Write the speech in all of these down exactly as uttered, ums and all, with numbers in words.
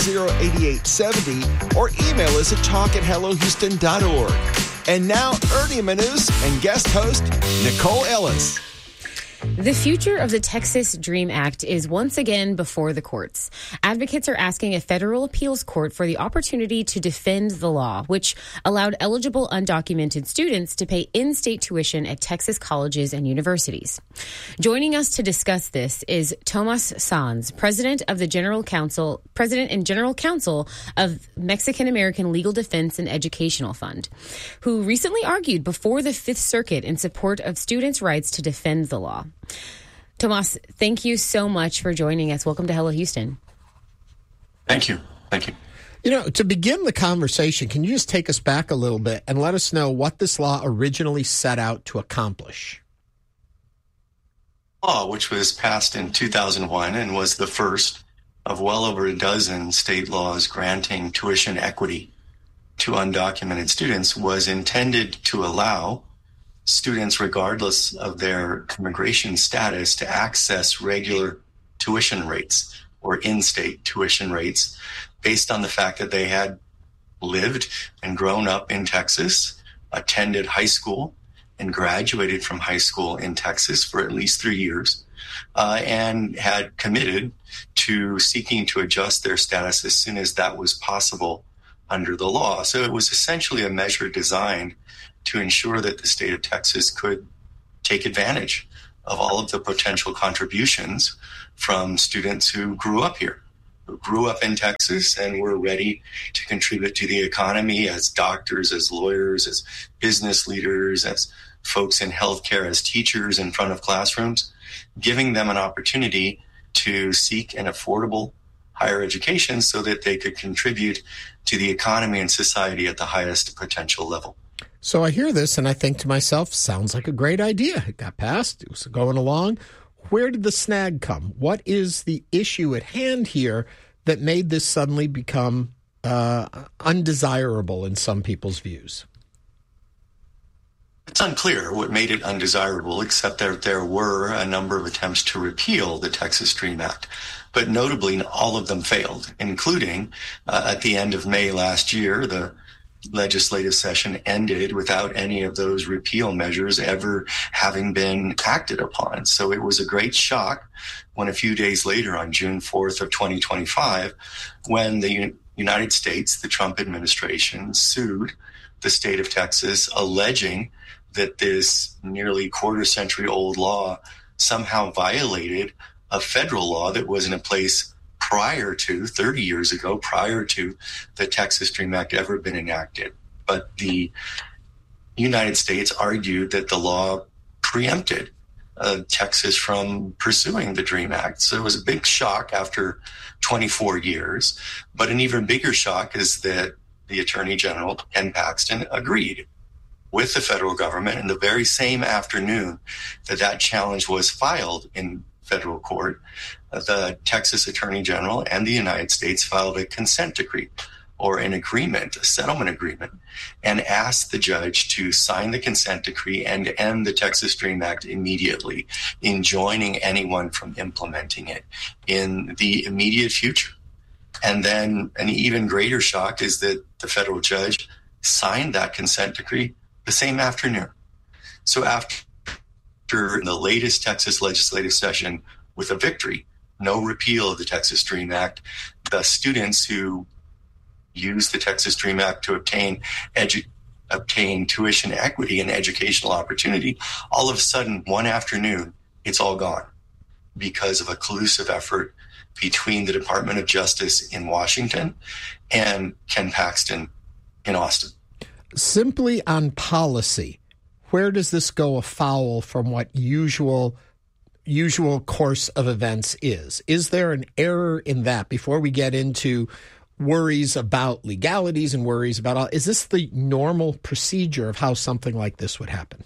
zero eight eight seven zero or email us at talk at hello houston dot org. And now, Ernie Manus and guest host, Nicole Ellis. The future of the Texas DREAM Act is once again before the courts. Advocates are asking a federal appeals court for the opportunity to defend the law, which allowed eligible undocumented students to pay in-state tuition at Texas colleges and universities. Joining us to discuss this is Tomas Sanz, president of the General Counsel, president and General Counsel of Mexican American Legal Defense and Educational Fund, who recently argued before the Fifth Circuit in support of students' rights to defend the law. Tomas, thank you so much for joining us. Welcome to Hello Houston. Thank you. Thank you. You know, to begin the conversation, can you just take us back a little bit and let us know what this law originally set out to accomplish? Law, which was passed in two thousand one and was the first of well over a dozen state laws granting tuition equity to undocumented students, was intended to allow students, regardless of their immigration status, to access regular tuition rates or in-state tuition rates based on the fact that they had lived and grown up in Texas, attended high school, and graduated from high school in Texas for at least three years, uh, and had committed to seeking to adjust their status as soon as that was possible under the law. So it was essentially a measure designed to ensure that the state of Texas could take advantage of all of the potential contributions from students who grew up here, who grew up in Texas and were ready to contribute to the economy as doctors, as lawyers, as business leaders, as folks in healthcare, as teachers in front of classrooms, giving them an opportunity to seek an affordable higher education so that they could contribute to the economy and society at the highest potential level. So I hear this and I think to myself, sounds like a great idea. It got passed. It was going along. Where did the snag come? What is the issue at hand here that made this suddenly become uh, undesirable in some people's views? It's unclear what made it undesirable, except that there were a number of attempts to repeal the Texas DREAM Act. But notably, all of them failed, including uh, at the end of May last year, the legislative session ended without any of those repeal measures ever having been acted upon. So it was a great shock when a few days later, on June fourth of twenty twenty-five, when the United States, the Trump administration, sued the state of Texas, alleging that this nearly quarter century old law somehow violated a federal law that was in place prior to, thirty years ago, prior to the Texas DREAM Act ever been enacted. But the United States argued that the law preempted uh, Texas from pursuing the DREAM Act. So it was a big shock after twenty-four years. But an even bigger shock is that the Attorney General, Ken Paxton, agreed with the federal government in the very same afternoon that that challenge was filed in federal court. The Texas Attorney General and the United States filed a consent decree, or an agreement, a settlement agreement, and asked the judge to sign the consent decree and end the Texas DREAM Act immediately, enjoining anyone from implementing it in the immediate future. And then an even greater shock is that the federal judge signed that consent decree the same afternoon. So after the latest Texas legislative session with a victory, no repeal of the Texas DREAM Act, the students who use the Texas DREAM Act to obtain edu- obtain tuition equity and educational opportunity, all of a sudden, one afternoon, it's all gone because of a collusive effort between the Department of Justice in Washington and Ken Paxton in Austin. Simply on policy, where does this go afoul from what usual usual course of events is? Is there an error in that before we get into worries about legalities and worries about all? Is this the normal procedure of how something like this would happen?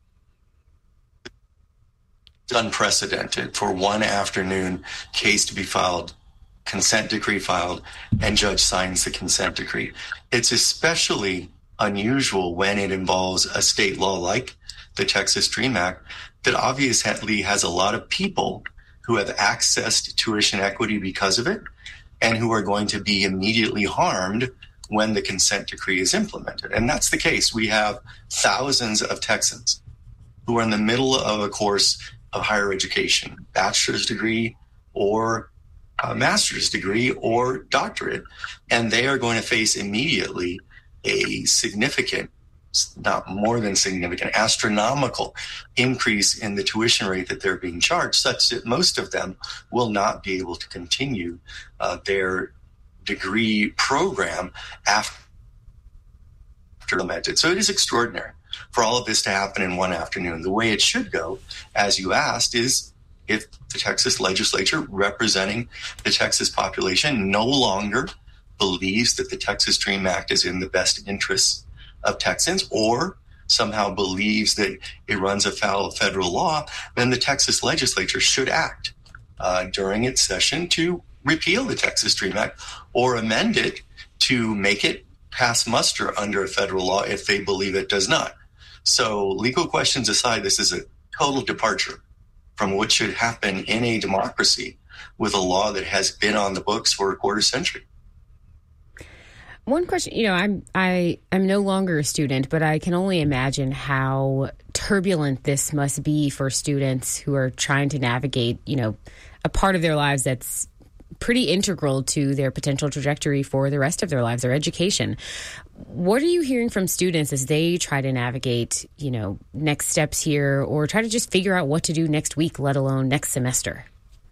It's unprecedented for one afternoon case to be filed, consent decree filed, and judge signs the consent decree. It's especially unusual when it involves a state law like the Texas DREAM Act that obviously has a lot of people who have accessed tuition equity because of it, and who are going to be immediately harmed when the consent decree is implemented. And that's the case. We have thousands of Texans who are in the middle of a course of higher education, bachelor's degree or a master's degree or doctorate, and they are going to face immediately a significant, not more than significant, astronomical increase in the tuition rate that they're being charged, such that most of them will not be able to continue uh, their degree program after implemented. So it is extraordinary for all of this to happen in one afternoon. The way it should go, as you asked, is if the Texas legislature, representing the Texas population, no longer believes that the Texas DREAM Act is in the best interests of Texans, or somehow believes that it runs afoul of federal law, then the Texas legislature should act uh, during its session to repeal the Texas DREAM Act or amend it to make it pass muster under a federal law if they believe it does not. So legal questions aside, this is a total departure from what should happen in a democracy with a law that has been on the books for a quarter century. One question, you know, I'm I I'm no longer a student, but I can only imagine how turbulent this must be for students who are trying to navigate, you know, a part of their lives that's pretty integral to their potential trajectory for the rest of their lives, their education. What are you hearing from students as they try to navigate, you know, next steps here, or try to just figure out what to do next week, let alone next semester?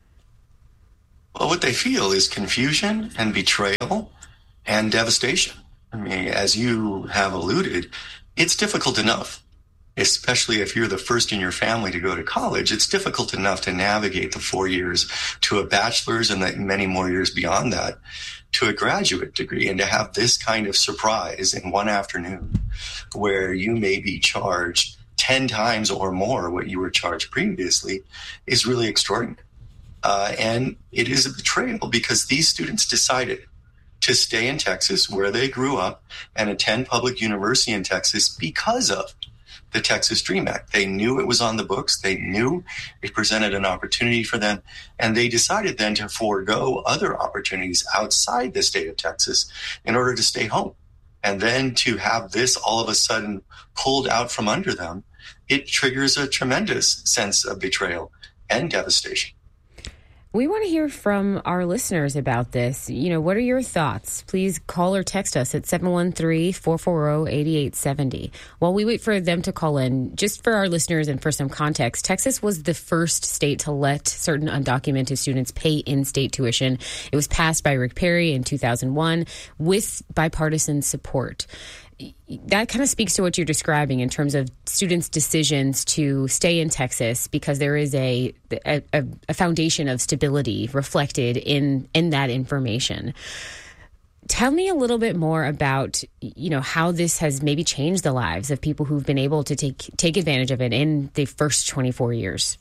Well, what they feel is confusion and betrayal and devastation. I mean, as you have alluded, it's difficult enough, especially if you're the first in your family to go to college. It's difficult enough to navigate the four years to a bachelor's and the many more years beyond that to a graduate degree, and to have this kind of surprise in one afternoon where you may be charged ten times or more what you were charged previously is really extraordinary. Uh, and it is a betrayal because these students decided to stay in Texas where they grew up and attend public university in Texas because of the Texas DREAM Act. They knew it was on the books. They knew it presented an opportunity for them. And they decided then to forego other opportunities outside the state of Texas in order to stay home. And then to have this all of a sudden pulled out from under them, it triggers a tremendous sense of betrayal and devastation. We want to hear from our listeners about this. You know, what are your thoughts? Please call or text us at seven one three, four four zero, eight eight seven zero. While we wait for them to call in, just for our listeners and for some context, Texas was the first state to let certain undocumented students pay in-state tuition. It was passed by Rick Perry in two thousand one with bipartisan support. That kind of speaks to what you're describing in terms of students' decisions to stay in Texas because there is a a, a foundation of stability reflected in in that information. Tell me a little bit more about, you know, how this has maybe changed the lives of people who've been able to take take advantage of it in the first twenty-four years.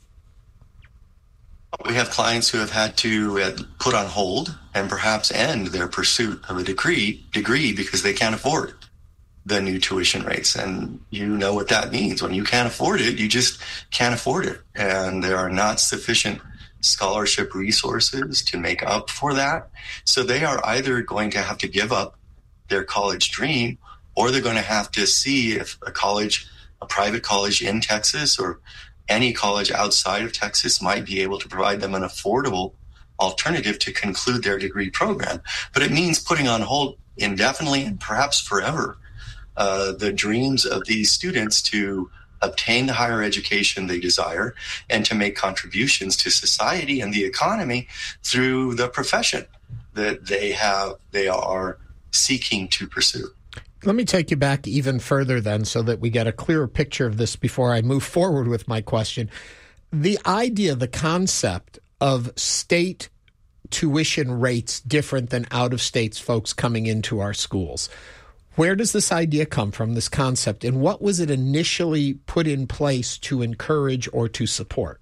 We have clients who have had to uh, put on hold and perhaps end their pursuit of a degree degree because they can't afford the new tuition rates. And you know what that means. When you can't afford it, you just can't afford it. And there are not sufficient scholarship resources to make up for that. So they are either going to have to give up their college dream, or they're going to have to see if a college, a private college in Texas or any college outside of Texas might be able to provide them an affordable alternative to conclude their degree program. But it means putting on hold indefinitely and perhaps forever Uh, the dreams of these students to obtain the higher education they desire and to make contributions to society and the economy through the profession that they have, they are seeking to pursue. Let me take you back even further then so that we get a clearer picture of this before I move forward with my question. The idea, the concept of state tuition rates different than out-of-state folks coming into our schools. Where does this idea come from, this concept, and what was it initially put in place to encourage or to support?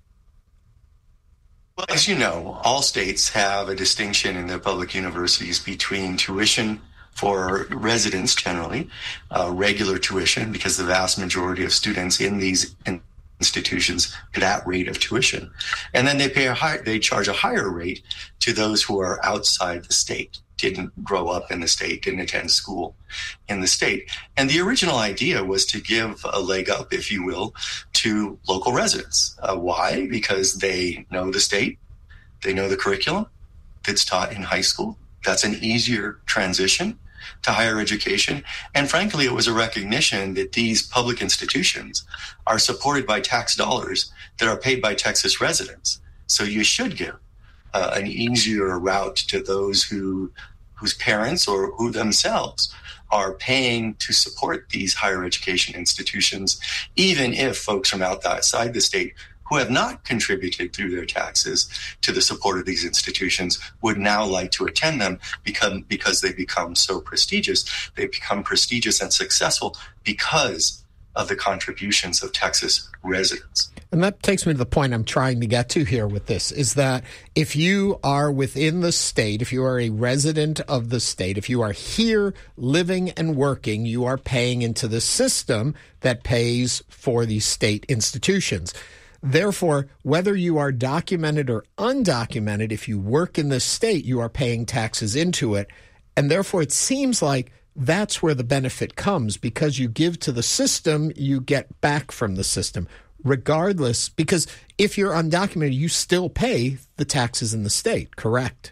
Well, as you know, all states have a distinction in their public universities between tuition for residents generally, uh, regular tuition, because the vast majority of students in these in institutions that rate of tuition. And then they pay a high, they charge a higher rate to those who are outside the state, didn't grow up in the state, didn't attend school in the state. And the original idea was to give a leg up, if you will, to local residents. Uh, why? Because they know the state, they know the curriculum that's taught in high school. That's an easier transition to higher education. And frankly, it was a recognition that these public institutions are supported by tax dollars that are paid by Texas residents. So you should give uh, an easier route to those who whose parents or who themselves are paying to support these higher education institutions, even if folks from outside the state who have not contributed through their taxes to the support of these institutions would now like to attend them because, because they become so prestigious. They become prestigious and successful because of the contributions of Texas residents. And that takes me to the point I'm trying to get to here with this, is that if you are within the state, if you are a resident of the state, if you are here living and working, you are paying into the system that pays for these state institutions. Therefore, whether you are documented or undocumented, if you work in the state, you are paying taxes into it. And therefore, it seems like that's where the benefit comes, because you give to the system, you get back from the system, regardless, because if you're undocumented, you still pay the taxes in the state, correct?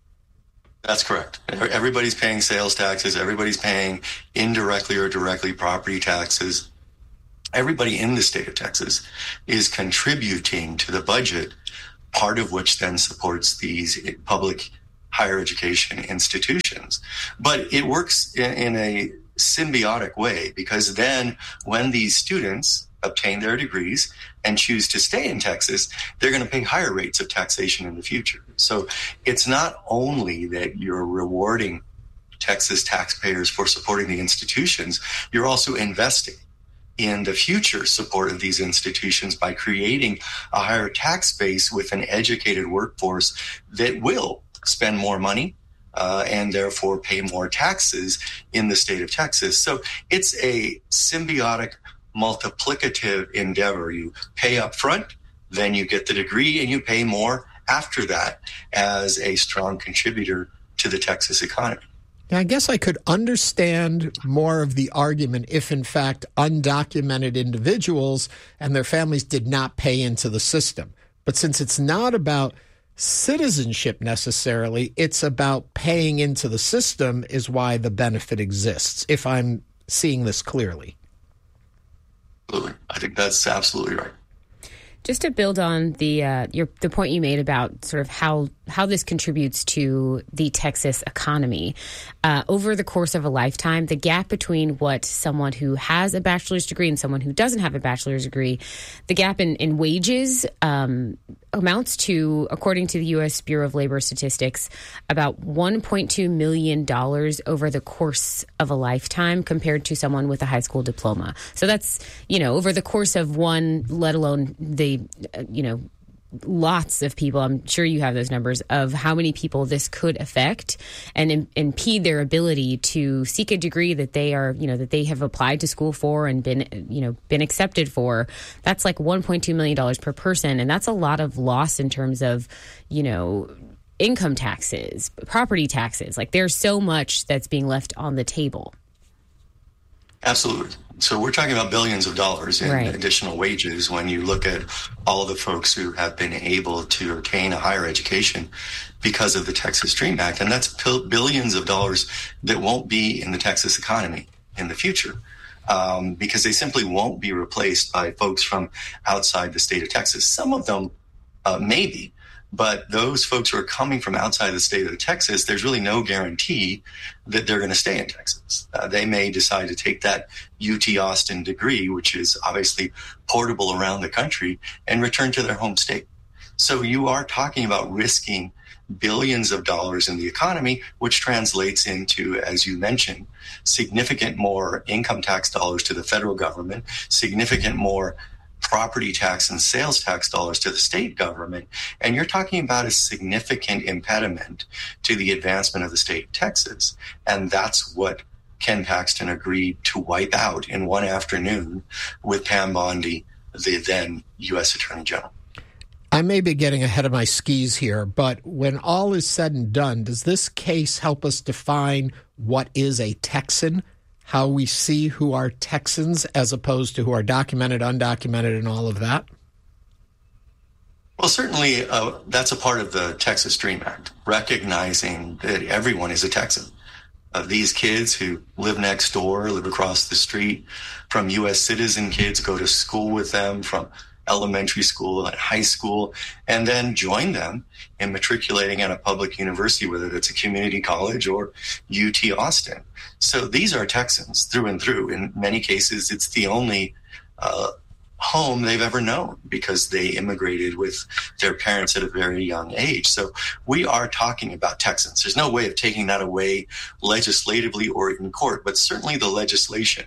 That's correct. Everybody's paying sales taxes. Everybody's paying indirectly or directly property taxes. Everybody in the state of Texas is contributing to the budget, part of which then supports these public higher education institutions. But it works in, in a symbiotic way, because then when these students obtain their degrees and choose to stay in Texas, they're going to pay higher rates of taxation in the future. So it's not only that you're rewarding Texas taxpayers for supporting the institutions, you're also investing in the future support of these institutions by creating a higher tax base with an educated workforce that will spend more money uh, and therefore pay more taxes in the state of Texas. So it's a symbiotic, multiplicative endeavor. You pay up front, then you get the degree, and you pay more after that as a strong contributor to the Texas economy. I guess I could understand more of the argument if, in fact, undocumented individuals and their families did not pay into the system. But since it's not about citizenship necessarily, it's about paying into the system is why the benefit exists, if I'm seeing this clearly. Absolutely. I think that's absolutely right. Just to build on the uh, your the point you made about sort of how how this contributes to the Texas economy, uh, over the course of a lifetime, the gap between what someone who has a bachelor's degree and someone who doesn't have a bachelor's degree, the gap in, in wages um, amounts to, according to the U S Bureau of Labor Statistics, about one point two million dollars over the course of a lifetime compared to someone with a high school diploma. So that's, you know, over the course of one, let alone the, uh, you know, lots of people, I'm sure you have those numbers, of how many people this could affect and im- impede their ability to seek a degree that they are, you know, that they have applied to school for and been, you know, been accepted for. That's like one point two million dollars per person. And that's a lot of loss in terms of, you know, income taxes, property taxes. Like there's so much that's being left on the table. Absolutely. So we're talking about billions of dollars in right. additional wages when you look at all the folks who have been able to obtain a higher education because of the Texas DREAM Act. And that's billions of dollars that won't be in the Texas economy in the future um, because they simply won't be replaced by folks from outside the state of Texas. Some of them uh, maybe. But those folks who are coming from outside the state of Texas, there's really no guarantee that they're going to stay in Texas. Uh, they may decide to take that U T Austin degree, which is obviously portable around the country, and return to their home state. So you are talking about risking billions of dollars in the economy, which translates into, as you mentioned, significant more income tax dollars to the federal government, significant more property tax and sales tax dollars to the state government. And you're talking about a significant impediment to the advancement of the state of Texas. And that's what Ken Paxton agreed to wipe out in one afternoon with Pam Bondi the then U S Attorney General. I may be getting ahead of my skis here, but when all is said and done, does this case help us define what is a Texan, how we see who are Texans as opposed to who are documented, undocumented, and all of that? Well, certainly uh, that's a part of the Texas DREAM Act, recognizing that everyone is a Texan. Uh, these kids who live next door, live across the street from U S citizen kids, go to school with them from elementary school and high school, and then join them in matriculating at a public university, whether it's a community college or U T Austin. So these are Texans through and through. In many cases, it's the only uh, home they've ever known because they immigrated with their parents at a very young age. So we are talking about Texans. There's no way of taking that away legislatively or in court, but certainly the legislation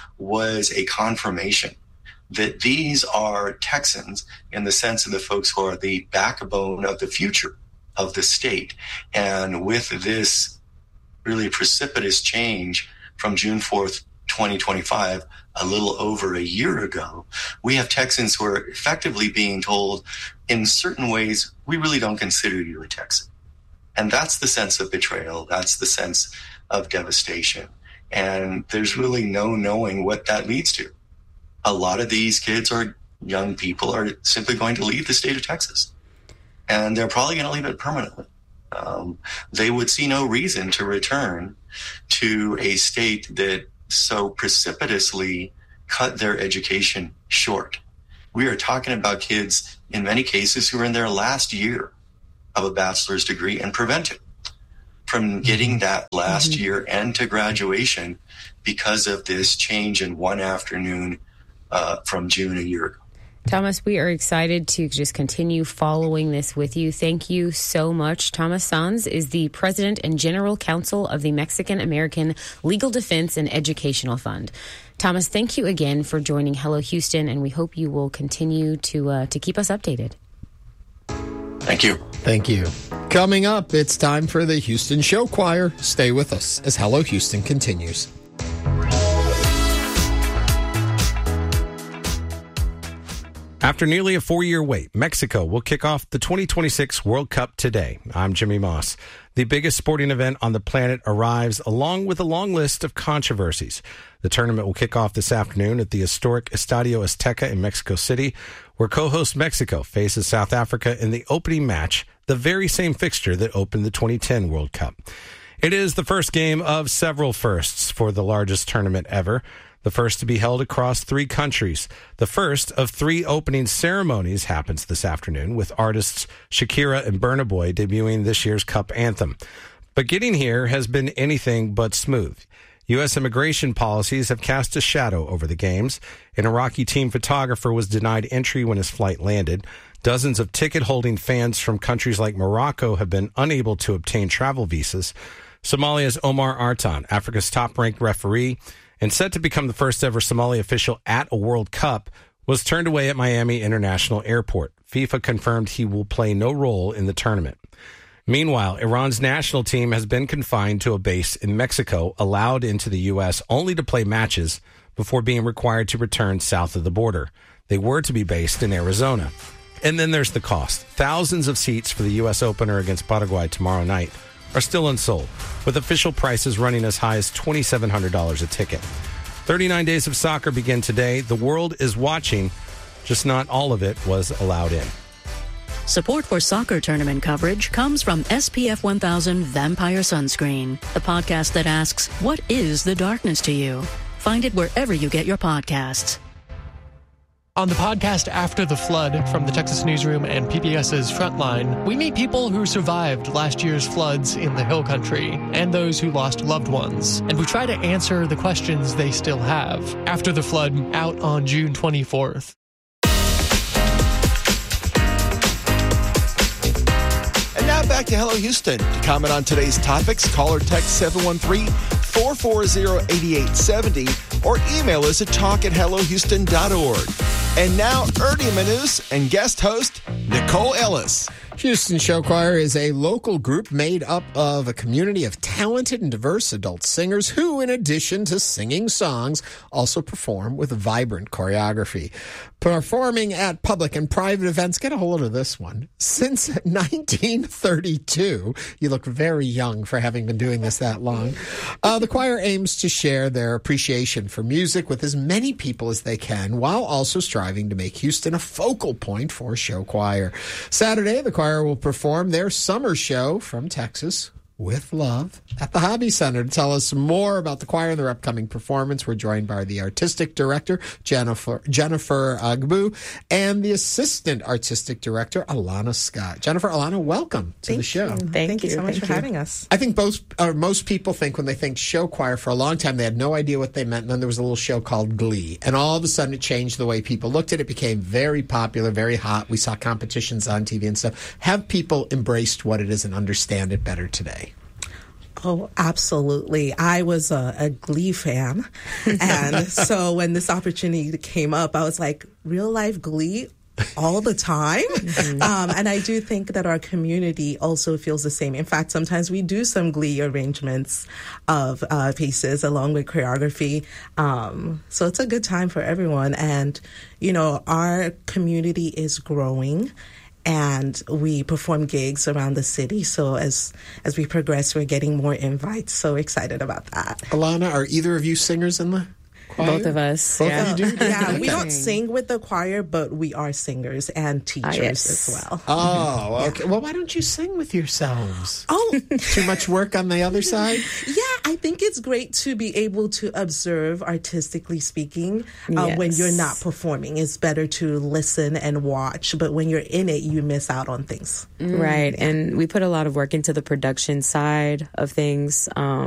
was a confirmation that these are Texans in the sense of the folks who are the backbone of the future of the state. And with this really precipitous change from June fourth, twenty twenty-five, a little over a year ago, we have Texans who are effectively being told, in certain ways, we really don't consider you a Texan. And that's the sense of betrayal. That's the sense of devastation. And there's really no knowing what that leads to. A lot of these kids or young people are simply going to leave the state of Texas, and they're probably going to leave it permanently. Um, they would see no reason to return to a state that so precipitously cut their education short. We are talking about kids, in many cases, who are in their last year of a bachelor's degree and prevented from getting that last mm-hmm. year and to graduation because of this change in one afternoon uh, from June a year ago. Thomas, we are excited to just continue following this with you. Thank you so much. Thomas Sanz is the president and general counsel of the Mexican American Legal Defense and Educational Fund. Thomas, thank you again for joining Hello Houston, and we hope you will continue to uh, to keep us updated. Thank you. Thank you. Coming up, it's time for the Houston Show Choir. Stay with us as Hello Houston continues. After nearly a four-year wait, Mexico will kick off the twenty twenty-six World Cup today. I'm Jimmy Moss. The biggest sporting event on the planet arrives along with a long list of controversies. The tournament will kick off this afternoon at the historic Estadio Azteca in Mexico City, where co-host Mexico faces South Africa in the opening match, the very same fixture that opened the twenty ten World Cup. It is the first game of several firsts for the largest tournament ever. The first to be held across three countries. The first of three opening ceremonies happens this afternoon, with artists Shakira and Burna Boy debuting this year's Cup anthem. But getting here has been anything but smooth. U S immigration policies have cast a shadow over the games. An Iraqi team photographer was denied entry when his flight landed. Dozens of ticket-holding fans from countries like Morocco have been unable to obtain travel visas. Somalia's Omar Artan, Africa's top-ranked referee, and set to become the first ever Somali official at a World Cup, was turned away at Miami International Airport. FIFA confirmed he will play no role in the tournament. Meanwhile, Iran's national team has been confined to a base in Mexico, allowed into the U S only to play matches before being required to return south of the border. They were to be based in Arizona. And then there's the cost. Thousands of seats for the U S opener against Paraguay tomorrow night are still unsold, with official prices running as high as two thousand seven hundred dollars a ticket. thirty-nine days of soccer begin today. The world is watching, just not all of it was allowed in. Support for soccer tournament coverage comes from S P F one thousand Vampire Sunscreen, the podcast that asks, what is the darkness to you? Find it wherever you get your podcasts. On the podcast After the Flood from the Texas Newsroom and P B S's Frontline, we meet people who survived last year's floods in the Hill Country and those who lost loved ones. And we try to answer the questions they still have. After the Flood, out on June twenty-fourth. And now back to Hello Houston. To comment on today's topics, call or text seven one three, four four zero, eight eight seven zero or email us at talk at hello houston dot org. And now, Ernie Manus and guest host Nicole Ellis. Houston Show Choir is a local group made up of a community of talented and diverse adult singers who, in addition to singing songs, also perform with vibrant choreography. Performing at public and private events, get a hold of this one. Since nineteen thirty-two, you look very young for having been doing this that long. Uh, the choir aims to share their appreciation for music with as many people as they can, while also striving to make Houston a focal point for show choir. Saturday, the choir will perform their summer show from Texas with love at the Hobby Center. To tell us more about the choir and their upcoming performance, we're joined by the artistic director, Jennifer Jennifer Agbu, and the assistant artistic director, Alana Scott. Jennifer, Alana, welcome to Thank the show. You. Thank, Thank you you so much Thank for you. having us. I think both, or most people think when they think show choir, for a long time they had no idea what they meant, and then there was a little show called Glee. And all of a sudden it changed the way people looked at it. It became very popular, very hot. We saw competitions on T V and stuff. Have people embraced what it is and understand it better today? Oh, absolutely. I was a, a Glee fan. And so when this opportunity came up, I was like, real life Glee? All the time. Mm-hmm. Um, and I do think that our community also feels the same. In fact, sometimes we do some Glee arrangements of uh, pieces along with choreography. Um, so it's a good time for everyone. And, you know, our community is growing. And we perform gigs around the city. So as as we progress, we're getting more invites. So excited about that. Alana, are either of you singers in the choir? Both of us. Both yeah. of you do? Yeah, we Okay. don't sing with the choir, but we are singers and teachers Ah, yes. as well. Oh, okay. Well, why don't you sing with yourselves? Oh, Too much work on the other side? yeah, I think it's great to be able to observe, artistically speaking, uh, when Yes. you're not performing. It's better to listen and watch, but when you're in it, you miss out on things. Right. And we put a lot of work into the production side of things. Um,